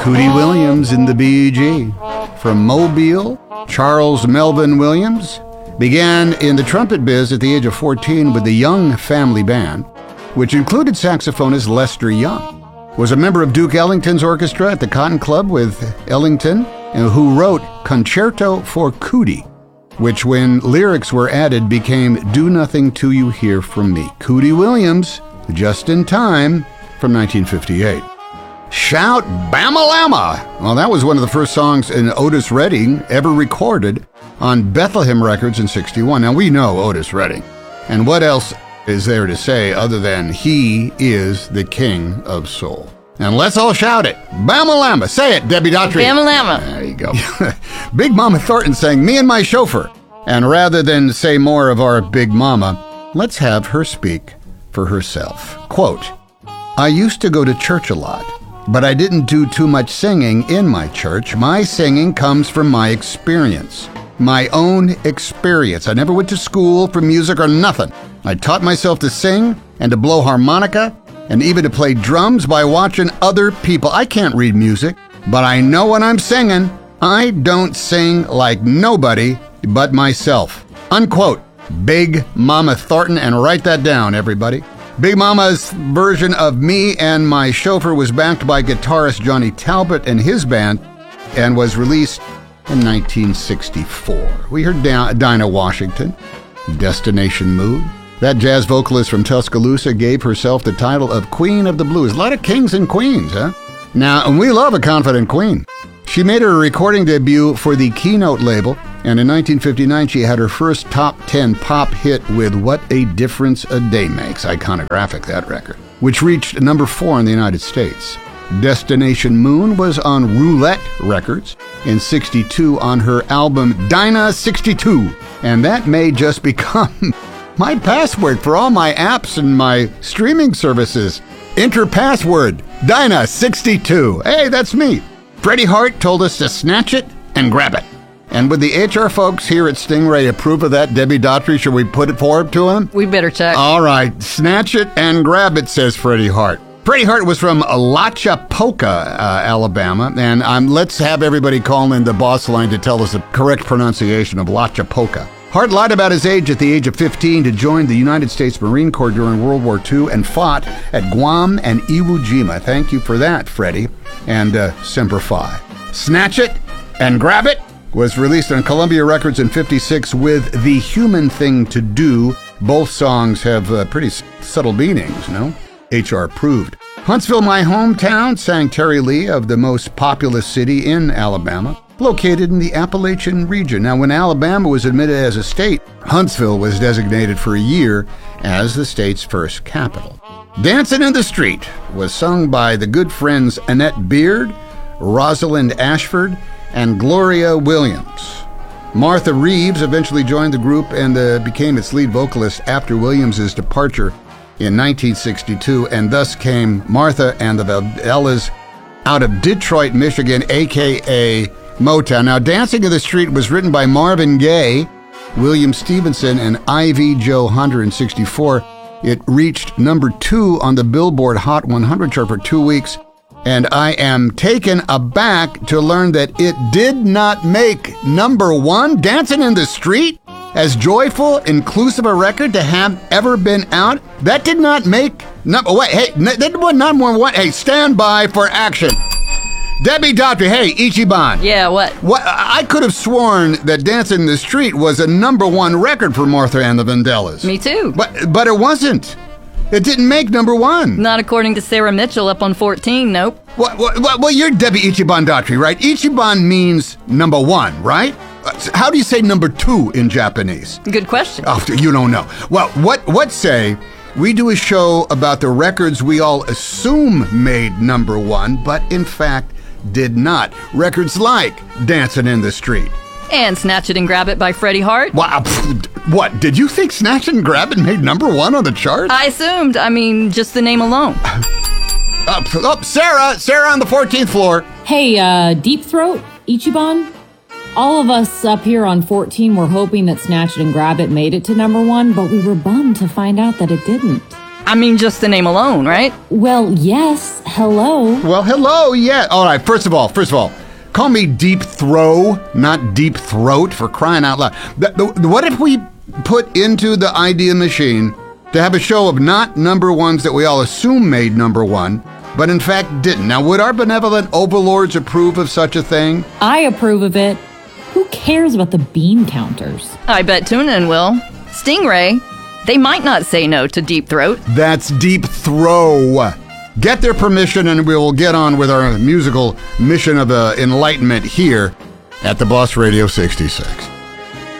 Cootie Williams in the B.G. From Mobile, Charles Melvin Williams began in the trumpet biz at the age of 14 with the Young Family Band, which included saxophonist Lester Young. Was a member of Duke Ellington's orchestra at the Cotton Club with Ellington, and who wrote Concerto for Cootie, which when lyrics were added became Do Nothing Till You Hear From Me. Cootie Williams, Just in Time, from 1958. Shout Bama-Lama! Well, that was one of the first songs in Otis Redding ever recorded on Bethlehem Records in '61. Now, we know Otis Redding. And what else is there to say other than he is the king of soul? And let's all shout it. Bama-Lama. Say it, Debbie Daughtry. Bama-Lama. There you go. Big Mama Thornton sang Me and My Chauffeur. And rather than say more of our Big Mama, let's have her speak for herself. Quote, I used to go to church a lot, but I didn't do too much singing in my church. My singing comes from my experience. My own experience. I never went to school for music or nothing. I taught myself to sing and to blow harmonica and even to play drums by watching other people. I can't read music, but I know when I'm singing. I don't sing like nobody but myself. Unquote. Big Mama Thornton, and write that down, everybody. Big Mama's version of Me and My Chauffeur was backed by guitarist Johnny Talbot and his band and was released in 1964. We heard Dinah Washington, Destination Mood. That jazz vocalist from Tuscaloosa gave herself the title of Queen of the Blues. A lot of kings and queens, huh? Now, and we love a confident queen. She made her recording debut for the Keynote label, and in 1959 she had her first top 10 pop hit with What a Difference a Day Makes. Iconographic, that record, which reached number 4 in the United States. Destination Moon was on Roulette Records in '62 on her album Dinah 62, and that may just become my password for all my apps and my streaming services. Enter password Dinah 62. Hey, that's me. Freddie Hart told us to snatch it and grab it. And with the HR folks here at Stingray approve of that, Debbie Daughtry, should we put it forward to him? We better check. All right, snatch it and grab it, says Freddie Hart. Freddie Hart was from Lachapoka, Alabama, and let's have everybody call in the boss line to tell us the correct pronunciation of Lachapoka. Hart lied about his age at the age of 15 to join the United States Marine Corps during World War II and fought at Guam and Iwo Jima. Thank you for that, Freddie, and Semper Fi. Snatch It and Grab It was released on Columbia Records in '56 with The Human Thing to Do. Both songs have pretty subtle meanings, no? HR approved. Huntsville, my hometown, sang Terry Lee of the most populous city in Alabama, located in the Appalachian region. Now, when Alabama was admitted as a state, Huntsville was designated for a year as the state's first capital. Dancing in the Street was sung by the good friends Annette Beard, Rosalind Ashford, and Gloria Williams. Martha Reeves eventually joined the group and became its lead vocalist after Williams' departure in 1962, and thus came Martha and the Vandellas out of Detroit, Michigan, a.k.a. Motown. Now, Dancing in the Street was written by Marvin Gaye, William Stevenson, and Ivy Jo Hunter in '64. It reached number 2 on the Billboard Hot 100 chart for 2 weeks, and I am taken aback to learn that it did not make number 1. Dancing in the Street, as joyful, inclusive a record to have ever been out, that did not make number. Wait, hey, that was not more one. Hey, stand by for action. Debbie Daughtry, hey, Ichiban. Yeah, what? I could have sworn that Dancing in the Street was a number 1 record for Martha and the Vandellas. Me too. But it wasn't. It didn't make number 1. Not according to Sarah Mitchell up on 14, nope. Well, you're Debbie Ichiban Daughtry, right? Ichiban means number 1, right? How do you say number 2 in Japanese? Good question. Oh, you don't know. Well, what say we do a show about the records we all assume made number 1, but in fact did not. Records like Dancing in the Street. And Snatch It and Grab It by Freddie Hart. Wow, what? Did you think Snatch It and Grab It made number 1 on the chart? I assumed. I mean, just the name alone. Sarah on the 14th floor. Hey, Deep Throat, Ichiban. All of us up here on 14 were hoping that Snatch It and Grab It made it to number 1, but we were bummed to find out that it didn't. I mean, just the name alone, right? Well, yes. Hello. Well, hello, yeah. All right, first of all, call me Deep Throw, not Deep Throat, for crying out loud. What if we put into the idea machine to have a show of not number ones that we all assume made number one, but in fact didn't? Now, would our benevolent overlords approve of such a thing? I approve of it. Who cares about the bean counters? I bet TuneIn will. Stingray, they might not say no to Deep Throat. That's Deep Throw. Get their permission and we'll get on with our musical mission of enlightenment here at the Boss Radio 66.